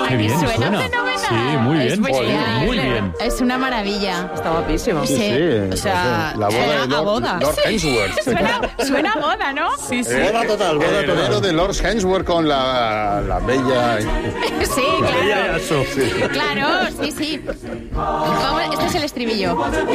Qué bien suena suena. fenomenal. Sí, muy bien. Muy bien. Es una maravilla. Está guapísimo. Sí. O sea, la boda a de boda. Lord Hemsworth. Suena a boda, ¿no? Sí, sí. Boda total, boda total. El heredero de Lord Hemsworth con la bella... Sí, claro. Claro, sí. Este es el estribillo.